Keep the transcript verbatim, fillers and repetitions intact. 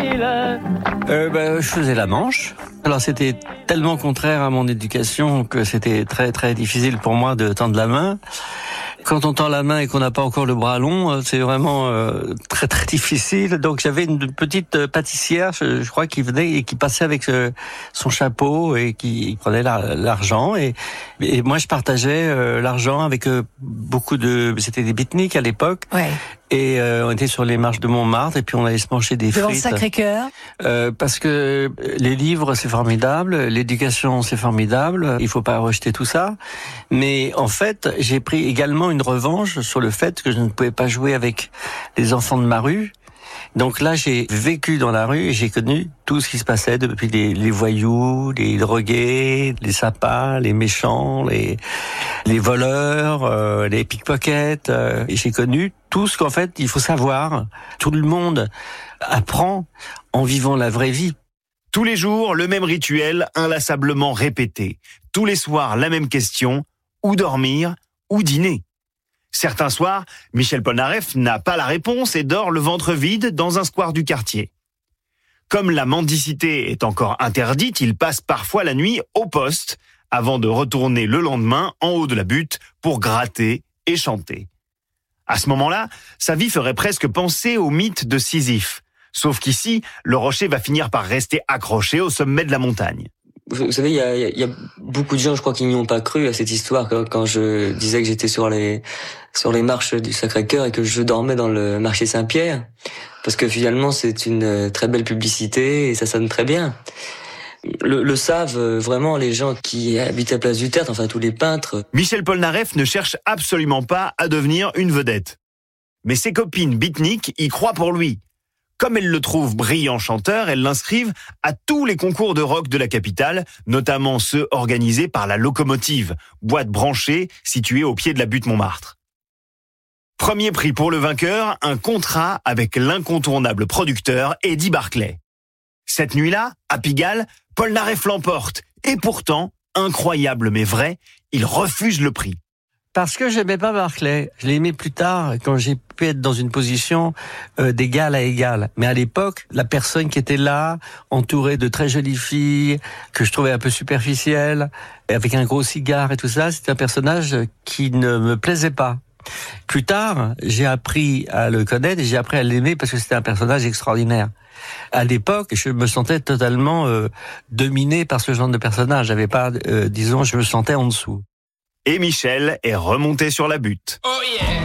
difficile. euh, bah, Je faisais la manche. Alors c'était tellement contraire à mon éducation que c'était très très difficile pour moi de tendre la main. Quand on tend la main et qu'on n'a pas encore le bras long, c'est vraiment euh, très très difficile. Donc j'avais une petite pâtissière, je, je crois, qui venait et qui passait avec euh, son chapeau et qui prenait la, l'argent. Et, et moi je partageais euh, l'argent avec euh, beaucoup de... C'était des beatniks à l'époque. Ouais. Et euh, on était sur les marches de Montmartre et puis on allait se manger des Devant frites. le Sacré-Cœur. Euh, parce que les livres c'est formidable, l'éducation c'est formidable, il faut pas rejeter tout ça. Mais en fait, j'ai pris également une revanche sur le fait que je ne pouvais pas jouer avec les enfants de ma rue. Donc là, j'ai vécu dans la rue et j'ai connu tout ce qui se passait, depuis les, les voyous, les drogués, les sapins, les méchants, les, les voleurs, euh, les pickpockets. Euh, et j'ai connu tout ce qu'en fait, il faut savoir. Tout le monde apprend en vivant la vraie vie. Tous les jours, le même rituel, inlassablement répété. Tous les soirs, la même question, où dormir, où dîner? Certains soirs, Michel Polnareff n'a pas la réponse et dort le ventre vide dans un square du quartier. Comme la mendicité est encore interdite, il passe parfois la nuit au poste avant de retourner le lendemain en haut de la butte pour gratter et chanter. À ce moment-là, sa vie ferait presque penser au mythe de Sisyphe. Sauf qu'ici, le rocher va finir par rester accroché au sommet de la montagne. Vous savez, il y a, il y a beaucoup de gens, je crois, qui n'y ont pas cru à cette histoire quand, quand je disais que j'étais sur les sur les marches du Sacré-Cœur et que je dormais dans le marché Saint-Pierre, parce que finalement c'est une très belle publicité et ça sonne très bien. Le, le savent vraiment les gens qui habitent à Place du Tertre, enfin tous les peintres. Michel Polnareff ne cherche absolument pas à devenir une vedette, mais ses copines beatniks y croient pour lui. Comme elles le trouvent brillant chanteur, elles l'inscrivent à tous les concours de rock de la capitale, notamment ceux organisés par la Locomotive, boîte branchée située au pied de la butte Montmartre. Premier prix pour le vainqueur, un contrat avec l'incontournable producteur Eddie Barclay. Cette nuit-là, à Pigalle, Polnareff l'emporte. Et pourtant, incroyable mais vrai, il refuse le prix. Parce que j'aimais pas Barclay. Je l'ai aimé plus tard, quand j'ai pu être dans une position euh, d'égal à égal. Mais à l'époque, la personne qui était là, entourée de très jolies filles, que je trouvais un peu superficielle, avec un gros cigare et tout ça, c'était un personnage qui ne me plaisait pas. Plus tard, j'ai appris à le connaître et j'ai appris à l'aimer parce que c'était un personnage extraordinaire. À l'époque, je me sentais totalement euh, dominé par ce genre de personnage. J'avais pas, euh, disons, je me sentais en dessous. Et Michel est remonté sur la butte. Oh yeah.